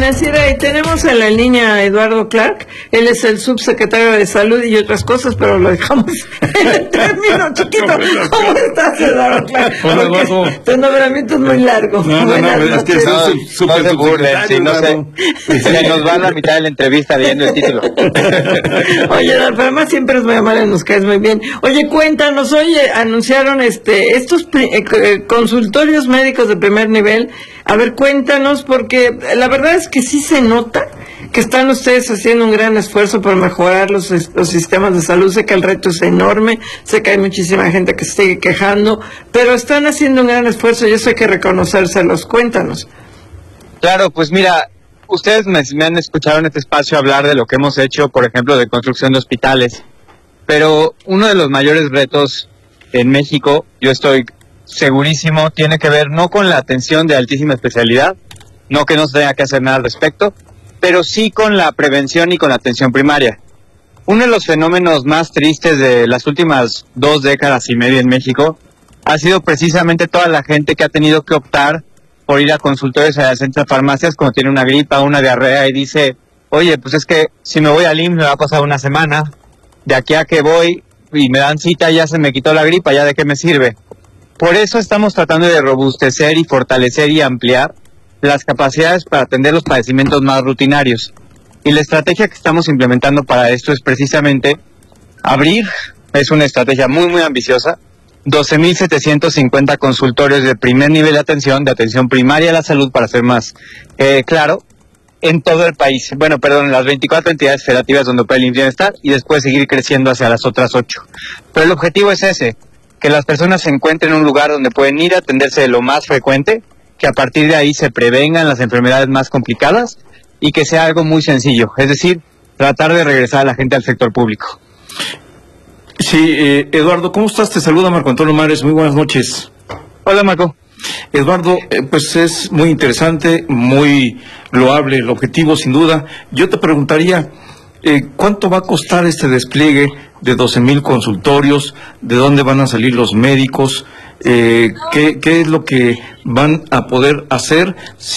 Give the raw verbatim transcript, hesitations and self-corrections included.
financiera, y tenemos en la línea a Eduardo Clark. Él es el subsecretario de Salud y otras cosas, pero lo dejamos en el término chiquito. ¿Cómo estás, Eduardo Clark? Hola, Eduardo. Tu nombramiento es muy largo. No, no, no, es que es súper no se burlen, si no sé, se nos va a la mitad de la entrevista leyendo el título. Oye, pero además siempre es muy amable, nos caes muy bien. Oye, cuéntanos, oye, anunciaron este estos eh, consultorios médicos de primer nivel. A ver, cuéntanos, porque la verdad es que sí se nota que están ustedes haciendo un gran esfuerzo por mejorar los, los sistemas de salud. Sé que el reto es enorme, sé que hay muchísima gente que se sigue quejando, pero están haciendo un gran esfuerzo y eso hay que reconocérselos. Cuéntanos. Claro, pues mira, ustedes me, me han escuchado en este espacio hablar de lo que hemos hecho, por ejemplo, de construcción de hospitales, pero uno de los mayores retos en México, yo estoy segurísimo, tiene que ver no con la atención de altísima especialidad, no que no se tenga que hacer nada al respecto, pero sí con la prevención y con la atención primaria. Uno de los fenómenos más tristes de las últimas dos décadas y media en México ha sido precisamente toda la gente que ha tenido que optar por ir a consultorios adyacentes a farmacias cuando tiene una gripa o una diarrea y dice, oye, pues es que si me voy al I M S S me va a pasar una semana, de aquí a que voy y me dan cita ya se me quitó la gripa, ya de qué me sirve. Por eso estamos tratando de robustecer y fortalecer y ampliar las capacidades para atender los padecimientos más rutinarios. Y la estrategia que estamos implementando para esto es precisamente abrir, es una estrategia muy muy ambiciosa, doce mil setecientos cincuenta consultorios de primer nivel de atención, de atención primaria a la salud, para ser más eh, claro, en todo el país. Bueno, perdón, en las veinticuatro entidades federativas donde opera el I M S S Bienestar y después seguir creciendo hacia las otras ocho. Pero el objetivo es ese, que las personas se encuentren en un lugar donde pueden ir a atenderse de lo más frecuente, que a partir de ahí se prevengan las enfermedades más complicadas y que sea algo muy sencillo, es decir, tratar de regresar a la gente al sector público. Sí, eh, Eduardo, ¿cómo estás? Te saluda Marco Antonio Mares, muy buenas noches. Hola, Marco. Eduardo, eh, pues es muy interesante, muy loable el objetivo, sin duda. Yo te preguntaría, eh, ¿cuánto va a costar este despliegue de doce mil consultorios? ¿De dónde van a salir los médicos? Eh, ¿qué, ¿Qué es lo que van a poder hacer?